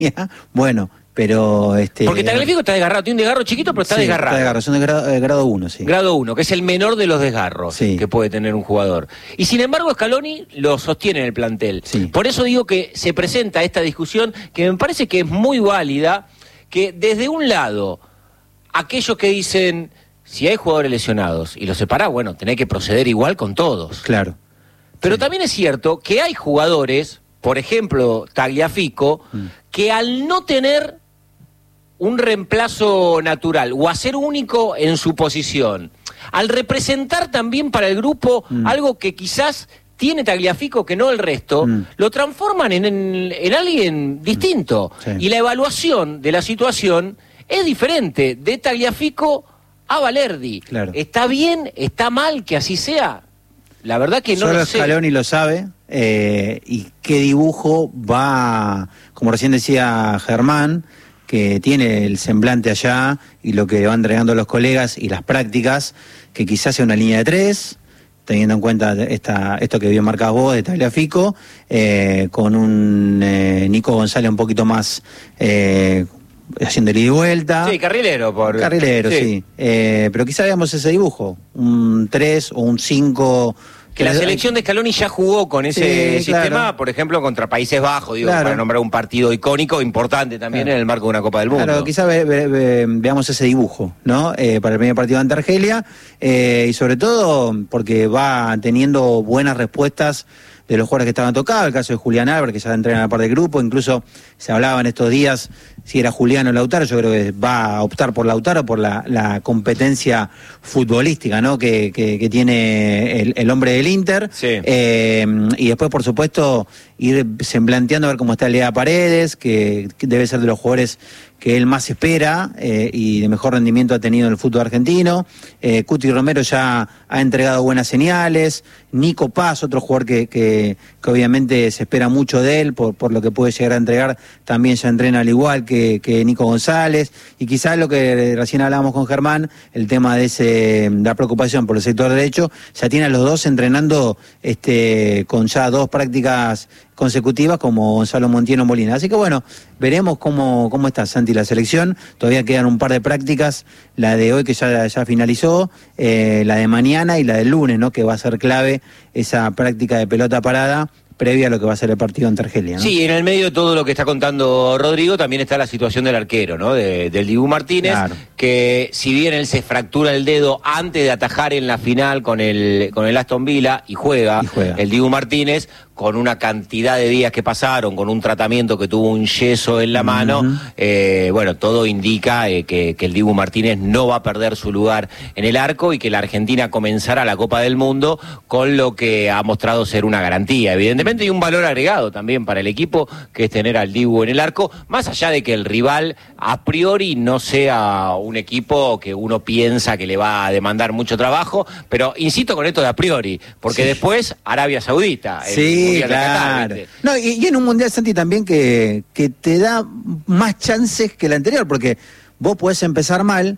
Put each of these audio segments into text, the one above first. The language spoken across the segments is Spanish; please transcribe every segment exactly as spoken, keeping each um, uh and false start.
bueno, pero... este Porque Tagliafico está desgarrado, tiene un desgarro chiquito, pero está sí, desgarrado. Está desgarrado, son de grado, eh, grado uno, sí. Grado uno, que es el menor de los desgarros sí. que puede tener un jugador. Y sin embargo, Scaloni lo sostiene en el plantel. Sí. Por eso digo que se presenta esta discusión, que me parece que es muy válida, que desde un lado, aquellos que dicen, si hay jugadores lesionados y los separás, bueno, tenés que proceder igual con todos. Claro. Pero sí. también es cierto que hay jugadores, por ejemplo, Tagliafico, mm. que al no tener un reemplazo natural o a ser único en su posición, al representar también para el grupo mm. algo que quizás tiene Tagliafico que no el resto, mm. lo transforman en, en, en alguien distinto. Mm. Sí. Y la evaluación de la situación es diferente de Tagliafico a Valerdi. Claro. ¿Está bien, está mal que así sea? La verdad que no Solo lo sé. Scaloni lo sabe, eh, y qué dibujo va, como recién decía Germán, que tiene el semblante allá y lo que van entregando los colegas y las prácticas, que quizás sea una línea de tres, teniendo en cuenta esta, esto que bien marcás vos de Tagliafico, eh, con un eh, Nico González un poquito más eh, haciendo ida y vuelta. Sí, carrilero. Por... Carrilero, sí. sí. Eh, pero quizás veamos ese dibujo, un tres o un cinco... Que la selección de Scaloni ya jugó con ese sí, sistema, claro. por ejemplo, contra Países Bajos, digo, claro. para nombrar un partido icónico, importante también claro. en el marco de una Copa del Mundo. Claro, quizás ve, ve, ve, veamos ese dibujo, ¿no? Eh, para el primer partido ante Argelia, eh, y sobre todo porque va teniendo buenas respuestas de los jugadores que estaban tocados, el caso de Julián Álvarez, que ya entrena en la parte del grupo, incluso se hablaba en estos días si era Julián o Lautaro. Yo creo que va a optar por Lautaro por la, la competencia futbolística, ¿no? que, que, que tiene el, el hombre del Inter. Sí. Eh, y después, por supuesto, ir semblanteando a ver cómo está Lea Paredes, que, que debe ser de los jugadores que él más espera eh, y de mejor rendimiento ha tenido en el fútbol argentino. Eh, Cuti Romero ya ha entregado buenas señales. Nico Paz, otro jugador que, que, que obviamente se espera mucho de él por, por lo que puede llegar a entregar, también ya entrena al igual que, que Nico González. Y quizás lo que recién hablábamos con Germán, el tema de ese, la preocupación por el sector derecho, ya tiene a los dos entrenando este, con ya dos prácticas consecutivas como Gonzalo Montieno Molina. Así que bueno, veremos cómo, cómo está Santi la selección. Todavía quedan un par de prácticas, la de hoy que ya, ya finalizó, eh, la de mañana y la del lunes, ¿no? Que va a ser clave esa práctica de pelota parada previa a lo que va a ser el partido ante Argelia, ¿no? Sí, en el medio de todo lo que está contando Rodrigo también está la situación del arquero, ¿no? De, del Dibu Martínez, claro. Que si bien él se fractura el dedo antes de atajar en la final con el, con el Aston Villa y juega, y juega. el Dibu Martínez, con una cantidad de días que pasaron, con un tratamiento que tuvo un yeso en la mano, uh-huh. eh, bueno, todo indica eh, que, que el Dibu Martínez no va a perder su lugar en el arco y que la Argentina comenzará la Copa del Mundo con lo que ha mostrado ser una garantía, evidentemente, y un valor agregado también para el equipo, que es tener al Dibu en el arco, más allá de que el rival a priori no sea un equipo que uno piensa que le va a demandar mucho trabajo, pero insisto con esto de a priori, porque sí. Después Arabia Saudita. Sí. Sí, claro. Qatar, no, y, y en un Mundial, Santi, también que, que te da más chances que el anterior, porque vos podés empezar mal,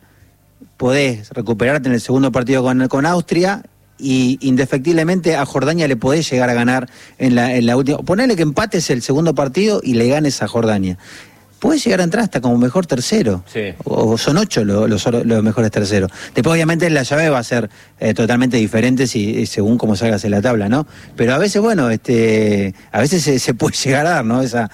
podés recuperarte en el segundo partido con, con Austria, y indefectiblemente a Jordania le podés llegar a ganar en la, en la última. Ponele que empates el segundo partido y le ganes a Jordania. Puedes llegar a entrar hasta como mejor tercero. Sí. O, o son ocho los, los, los mejores terceros. Después, obviamente, la llave va a ser eh, totalmente diferente si, según cómo salgas en la tabla, ¿no? Pero a veces, bueno, este, a veces se, se puede llegar a dar, ¿no? Esa,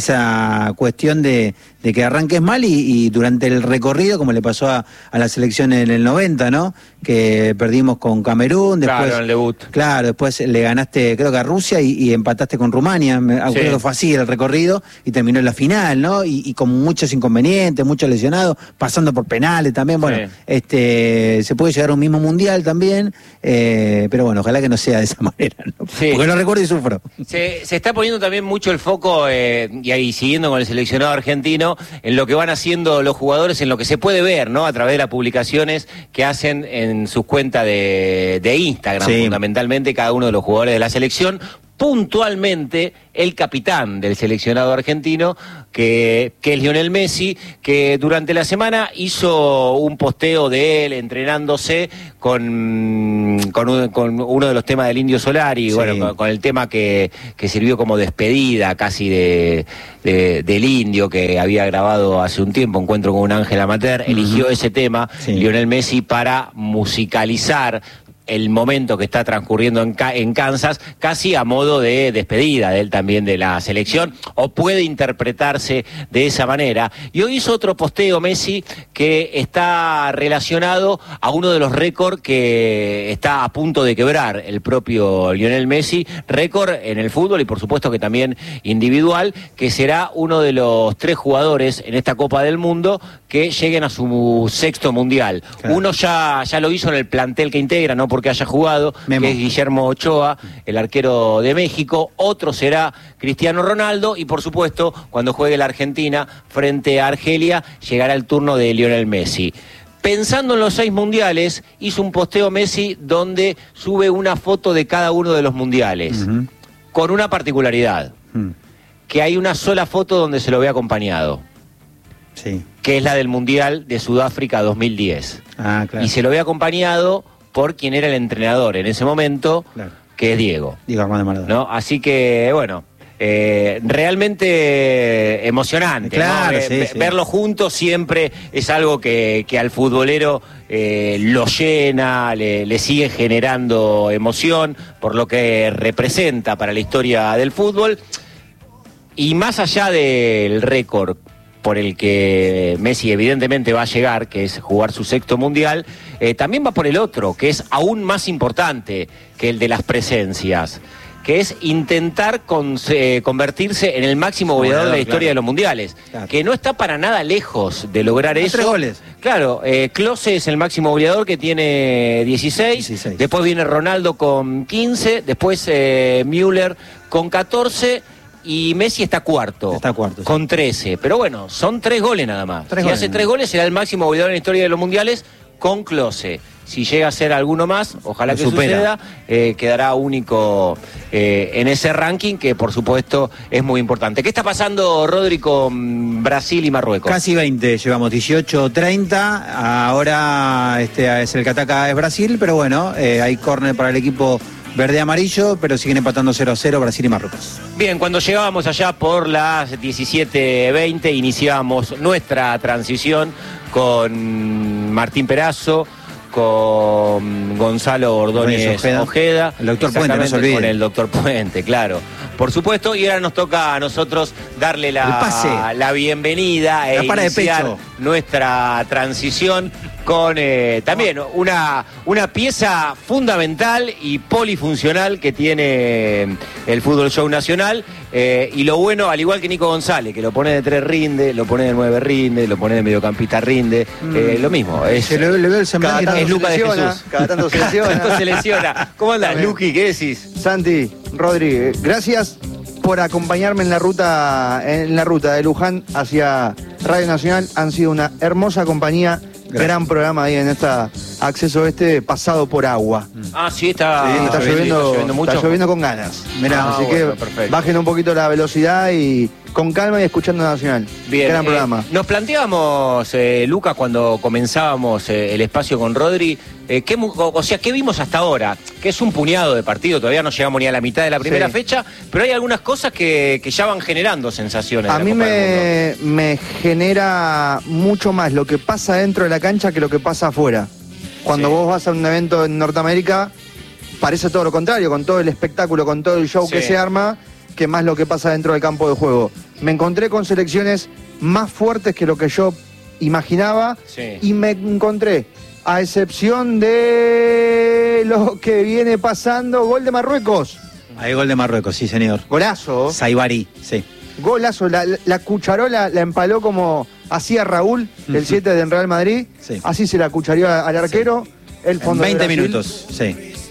esa cuestión de, de que arranques mal y, y durante el recorrido, como le pasó a, a la selección en el noventa, ¿no? Que perdimos con Camerún. Después, claro, en el debut. Claro, después le ganaste, creo que a Rusia y, y empataste con Rumania. Me, sí. Creo que fue así el recorrido y terminó en la final, ¿no? Y, y con muchos inconvenientes, muchos lesionados, pasando por penales también. Bueno, sí. este se puede llegar a un mismo mundial también, eh, pero bueno, ojalá que no sea de esa manera, ¿no? Sí. Porque lo recuerdo y sufro. Se, se está poniendo también mucho el foco, eh, y ahí siguiendo con el seleccionado argentino, en lo que van haciendo los jugadores, en lo que se puede ver, ¿no? A través de las publicaciones que hacen en sus cuentas de, de Instagram, sí. Fundamentalmente cada uno de los jugadores de la selección. puntualmente el capitán del seleccionado argentino, que, que es Lionel Messi, que durante la semana hizo un posteo de él entrenándose con, con, un, con uno de los temas del Indio Solari, sí. bueno, con, con el tema que, que sirvió como despedida casi de, de, del Indio, que había grabado hace un tiempo, Encuentro con un ángel amateur, uh-huh. eligió ese tema, sí. Lionel Messi, para musicalizar el momento que está transcurriendo en, en Kansas, casi a modo de despedida de él también de la selección, o puede interpretarse de esa manera. Y hoy hizo otro posteo Messi que está relacionado a uno de los récords que está a punto de quebrar el propio Lionel Messi, récord en el fútbol y por supuesto que también individual, que será uno de los tres jugadores en esta Copa del Mundo que lleguen a su sexto mundial. Claro. Uno ya, ya lo hizo en el plantel que integra, no porque haya jugado, Memo. que es Guillermo Ochoa, el arquero de México. Otro será Cristiano Ronaldo y por supuesto cuando juegue la Argentina frente a Argelia llegará el turno de Lionel Messi. Pensando en los seis mundiales, hizo un posteo Messi donde sube una foto de cada uno de los mundiales, uh-huh. con una particularidad, uh-huh. que hay una sola foto donde se lo ve acompañado. Sí. Que es la del Mundial de Sudáfrica dos mil diez. Ah, claro. Y se lo ve acompañado por quien era el entrenador en ese momento, claro. que es Diego. Diego Armando Maradona. ¿No? Así que, bueno, eh, realmente emocionante. Claro, ¿no? sí, eh, sí. Verlo juntos siempre es algo que, que al futbolero eh, lo llena, le, le sigue generando emoción por lo que representa para la historia del fútbol. Y más allá del récord por el que Messi evidentemente va a llegar, que es jugar su sexto mundial, eh, también va por el otro, que es aún más importante que el de las presencias, que es intentar con, eh, convertirse en el máximo goleador de la historia claro. de los mundiales, claro. que no está para nada lejos de lograr Hay eso. Tres goles. Claro, eh, Klose es el máximo goleador que tiene dieciséis, dieciséis. Después viene Ronaldo con quince, después eh, Müller con catorce, y Messi está cuarto, está cuarto sí. con trece. Pero bueno, son tres goles nada más. Tres si goles, hace ¿no? tres goles será el máximo goleador en la historia de los mundiales con Klose. Si llega a ser alguno más, ojalá que supera. suceda, eh, quedará único eh, en ese ranking que por supuesto es muy importante. ¿Qué está pasando, Rodri, con Brasil y Marruecos? Casi veinte, llevamos dieciocho treinta, ahora este es el que ataca es Brasil, pero bueno, eh, hay córner para el equipo verde-amarillo, pero siguen empatando cero a cero Brasil y Marruecos. Bien, cuando llegábamos allá por las diecisiete veinte, iniciábamos nuestra transición con Martín Perazo, con Gonzalo Ordóñez Ojeda, Ojeda, el doctor Puente, no se olvide. Con el doctor Puente, claro, por supuesto, y ahora nos toca a nosotros darle la, la bienvenida la e iniciar de nuestra transición con eh, también una, una pieza fundamental y polifuncional que tiene el Fútbol Show Nacional, eh, y lo bueno, al igual que Nico González, que lo pone de tres rinde, lo pone de nueve rinde, lo pone de mediocampista rinde, mm. eh, lo mismo. Es, se le, le veo el semblante, es Lucas de Jesús. Cada tanto se lesiona. Cada tanto se lesiona. ¿Cómo andás, Luqui? ¿Qué decís? Santi, Rodri, gracias por acompañarme en la ruta, en la ruta de Luján hacia Radio Nacional. Han sido una hermosa compañía. Gracias. Gran programa ahí en esta Acceso Este, pasado por agua. Ah, sí, está, sí, está, lloviendo, lloviendo, está lloviendo mucho. Está lloviendo con ganas. Mirá, ah, así bueno, que perfecto. Bajen un poquito la velocidad y con calma y escuchando Nacional. Bien, gran eh, programa. Nos planteábamos, eh, Lucas, cuando comenzábamos eh, el espacio con Rodri, eh, ¿qué, o sea, ¿qué vimos hasta ahora? Que es un puñado de partido, todavía no llegamos ni a la mitad de la primera sí. fecha, pero hay algunas cosas que, que ya van generando sensaciones. A de la mí Copa me, del Mundo. me genera mucho más lo que pasa dentro de la cancha que lo que pasa afuera. Cuando sí. vos vas a un evento en Norteamérica, parece todo lo contrario, con todo el espectáculo, con todo el show sí. que se arma, que más lo que pasa dentro del campo de juego. Me encontré con selecciones más fuertes que lo que yo imaginaba sí. y me encontré, a excepción de lo que viene pasando, gol de Marruecos. Hay gol de Marruecos, sí, señor. Golazo. Saibari, sí. Golazo, la, la cucharola la empaló como hacía Raúl, el siete del Real Madrid. Sí. Así se la cuchareó al arquero. Sí. El fondo en veinte minutos, sí.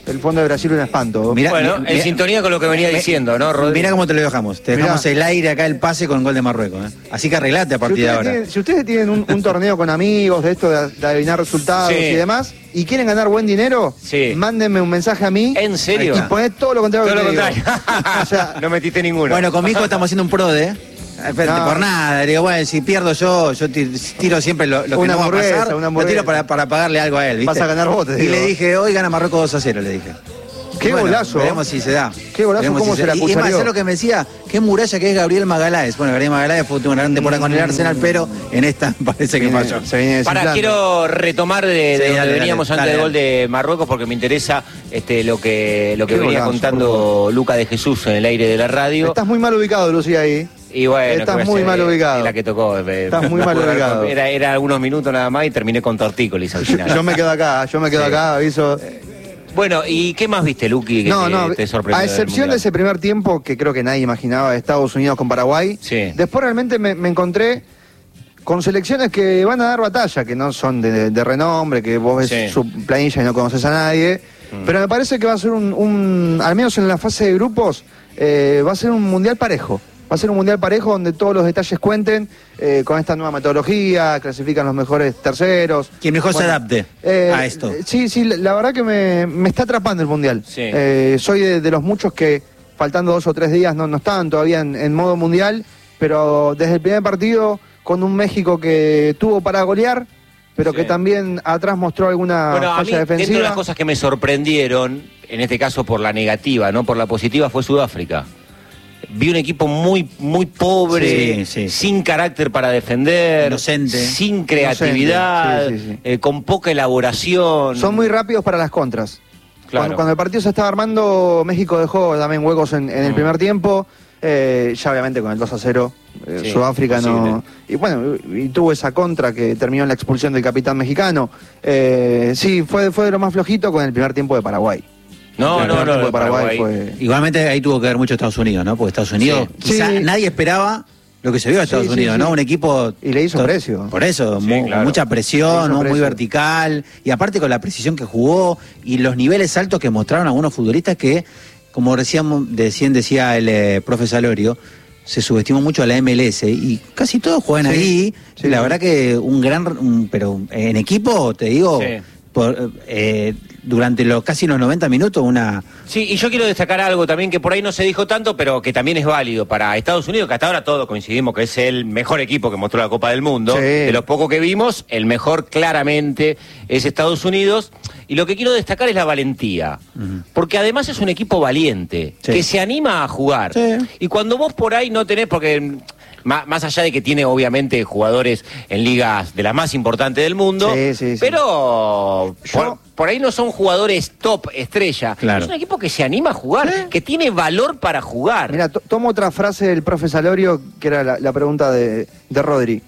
el fondo de Brasil un espanto. Mirá, bueno, mirá, en sintonía con lo que venía mirá, diciendo, ¿no, Rodrigo? Mirá cómo te lo dejamos. Te dejamos mirá. el aire acá, el pase con gol de Marruecos. ¿eh? Así que arreglate a partir si de ahora. Tienen, si ustedes tienen un, un torneo con amigos de esto, de, de adivinar resultados sí. y demás, y quieren ganar buen dinero, sí. mándenme un mensaje a mí. ¿En serio? Y poned todo lo contrario todo que lo contrario. O sea, no metiste ninguno. Bueno, con Mico estamos haciendo un prode, ¿eh? No. Por nada, digo, bueno, si pierdo yo, yo tiro siempre lo, lo que no va a pasar, lo tiro para, para pagarle algo a él, ¿viste? Vas a ganar vos, te Y digo. le dije, hoy gana Marruecos dos a cero, le dije. Qué bueno, golazo. Veremos si se da. Qué golazo, veremos cómo si se, se la Y es más, lo que me decía, qué muralla que es Gabriel Magaláes. Bueno, Gabriel Magaláes fue una gran temporada mm. con el Arsenal, pero en esta parece que falló. Para, quiero retomar de, de sí, donde dale, veníamos dale, antes dale, del gol de Marruecos, porque me interesa este, lo que, lo que venía golazo, contando Luca de Jesús en el aire de la radio. Estás muy mal ubicado, Lucía, ahí. Y bueno, estás muy mal ubicado. La que tocó. Estás muy mal ubicado. Era, era algunos minutos nada más y terminé con tortícolis al final. Yo, yo me quedo acá, yo me quedo sí. acá, aviso. Bueno, ¿y qué más viste, Luqui, que no, te, no, te sorprendió? A excepción de ese primer tiempo, que creo que nadie imaginaba, de Estados Unidos con Paraguay, sí. después realmente me, me encontré con selecciones que van a dar batalla, que no son de, de renombre, que vos ves sí. su planilla y no conoces a nadie, mm. pero me parece que va a ser un, un al menos en la fase de grupos, eh, va a ser un mundial parejo. Va a ser un mundial parejo donde todos los detalles cuenten eh, con esta nueva metodología, clasifican los mejores terceros. Quien mejor bueno, se adapte eh, a esto. Sí, sí, la verdad que me, me está atrapando el mundial. Sí. Eh, soy de, de los muchos que, faltando dos o tres días, no, no estaban todavía en, en modo mundial, pero desde el primer partido, con un México que tuvo para golear, pero sí. que también atrás mostró alguna bueno, falla a mí, defensiva. Dentro de las cosas que me sorprendieron, en este caso por la negativa, no por la positiva, fue Sudáfrica. Vi un equipo muy muy pobre, sí, sí, sin carácter para defender, inocente, sin creatividad, sí, sí, sí. Eh, con poca elaboración. Son muy rápidos para las contras. Claro. Cuando, cuando el partido se estaba armando, México dejó también huecos en, en el mm. primer tiempo. Eh, ya obviamente con el dos a cero, eh, sí, Sudáfrica posible. no... Y bueno, y tuvo esa contra que terminó en la expulsión del capitán mexicano. Eh, sí, fue, fue de lo más flojito con el primer tiempo de Paraguay. No, no, no, no Paraguay, Paraguay fue... Igualmente ahí tuvo que ver mucho Estados Unidos, ¿no? Porque Estados Unidos, sí. quizá sí. nadie esperaba lo que se vio a Estados sí, Unidos, sí, ¿no? Sí. Un equipo... Y le hizo precio. Por eso, sí, mu claro. mucha presión, ¿no? Muy vertical, y aparte con la precisión que jugó, y los niveles altos que mostraron algunos futbolistas que, como decíamos, decían, decía el eh, profe Salorio, se subestimó mucho a la M L S, y casi todos juegan sí, ahí, sí, la sí. verdad que un gran... Un, pero en equipo, te digo... Sí. Por, eh, durante los casi los noventa minutos una... Sí, y yo quiero destacar algo también que por ahí no se dijo tanto, pero que también es válido para Estados Unidos, que hasta ahora todos coincidimos que es el mejor equipo que mostró la Copa del Mundo. Sí. De los pocos que vimos, el mejor claramente es Estados Unidos. Y lo que quiero destacar es la valentía, uh-huh. porque además es un equipo valiente, sí. que se anima a jugar. Sí. Y cuando vos por ahí no tenés, porque... Más allá de que tiene obviamente jugadores en ligas de las más importantes del mundo, sí, sí, sí. pero por, por ahí no son jugadores top, estrella. Claro. Es un equipo que se anima a jugar, ¿sí? que tiene valor para jugar. Mira, to tomo otra frase del profe Salorio, que era la, la pregunta de, de Rodri.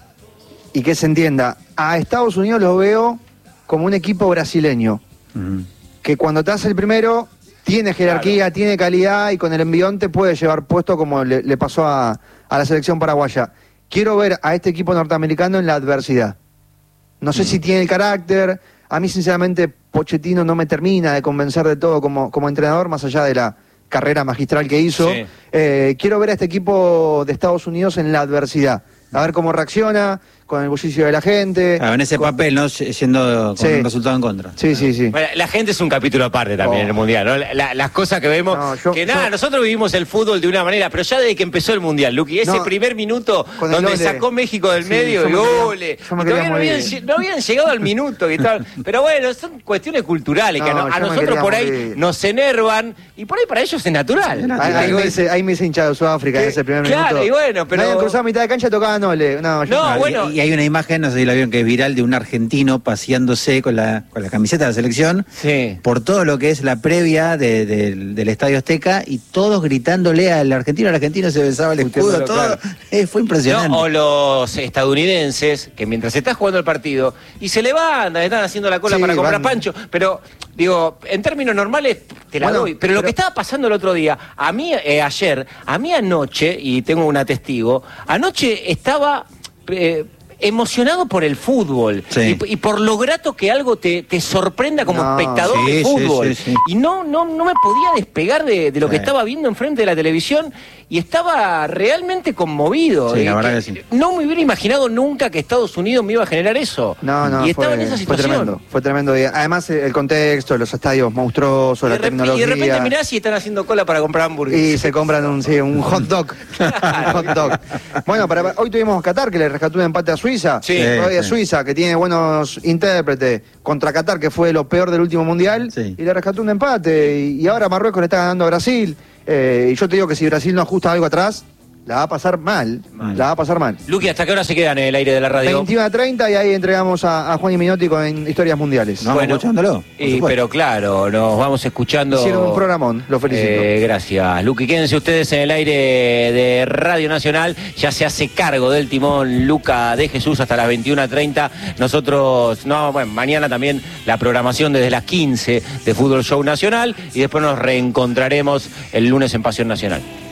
Y que se entienda, a Estados Unidos lo veo como un equipo brasileño, uh-huh. que cuando te hace el primero, tiene jerarquía, claro. tiene calidad, y con el envión te puede llevar puesto como le, le pasó a... a la selección paraguaya. Quiero ver a este equipo norteamericano en la adversidad. No sé mm. si tiene el carácter. A mí, sinceramente, Pochettino no me termina de convencer de todo como, como entrenador, más allá de la carrera magistral que hizo. Sí. Eh, quiero ver a este equipo de Estados Unidos en la adversidad. A ver cómo reacciona, con el bullicio de la gente. Claro, en ese con... papel, ¿no? Siendo con sí. un resultado en contra. Sí, sí, sí. Bueno, la gente es un capítulo aparte también oh. en el Mundial, ¿no? La, la, las cosas que vemos. No, yo, que nada, yo... nosotros vivimos el fútbol de una manera, pero ya desde que empezó el Mundial, Luqui, ese no, primer minuto donde sacó México del sí, medio y ole. Y todavía no habían, no habían llegado al minuto. Que tal, pero bueno, son cuestiones culturales no, que a, a nosotros por ahí morir. nos enervan y por ahí para ellos es natural. Sí, ahí, ahí, me dice, ahí me hice hinchado Sudáfrica en ese primer claro, minuto. Claro, y bueno, pero. Nadie cruzaba mitad de cancha, tocaba Nole. No, yo no, no bueno. Y, y hay una imagen, no sé si la vieron, que es viral, de un argentino paseándose con la, con la camiseta de la selección sí. por todo lo que es la previa de, de, del Estadio Azteca, y todos gritándole al argentino, el argentino se besaba el escudo, todo. Claro. Eh, fue impresionante. No, o los estadounidenses, que mientras estás jugando el partido, y se levantan, están haciendo la cola sí, para comprar van... pancho, pero, digo, en términos normales te la bueno, doy. Pero, pero lo que estaba pasando el otro día, a mí, eh, ayer, a mí anoche, y tengo una testigo, anoche estaba... Eh, emocionado por el fútbol Sí. y, y por lo grato que algo te, te sorprenda como No, espectador sí, de sí, fútbol. sí, sí. Y no, no, no me podía despegar de, de lo que Sí. estaba viendo enfrente de la televisión y estaba realmente conmovido. Sí, la Eh, verdad que que sí. No me hubiera imaginado nunca que Estados Unidos me iba a generar eso. No, no, y estaba fue, en esa fue situación. tremendo, fue tremendo. Y además el contexto, los estadios monstruosos, Y la de, rep- y tecnología. de repente mirás y están haciendo cola para comprar hamburguesas. Y se compran un, sí, un hot dog. Un hot dog. Bueno, para, hoy tuvimos Qatar, que le rescató un empate a Suiza. Sí. Hoy a Sí. Suiza, que tiene buenos intérpretes, contra Qatar, que fue lo peor del último mundial. Sí. Y le rescató un empate. Y, y ahora Marruecos le está ganando a Brasil. Eh, y yo te digo que si Brasil no ajusta algo atrás, la va a pasar mal. Mal. La va a pasar mal. Luqui, ¿hasta qué hora se quedan en el aire de la radio? veintiuno a treinta y ahí entregamos a, a Juan y Minotti con historias mundiales. ¿No? Vamos escuchándolo, por y, supuesto. pero claro, nos vamos escuchando. Hicieron un programón, lo felicito. Eh, gracias, Luqui. Quédense ustedes en el aire de Radio Nacional. Ya se hace cargo del timón Luca de Jesús hasta las veintiuno a treinta. Nosotros, no, bueno, mañana también la programación desde las quince de Fútbol Show Nacional y después nos reencontraremos el lunes en Pasión Nacional.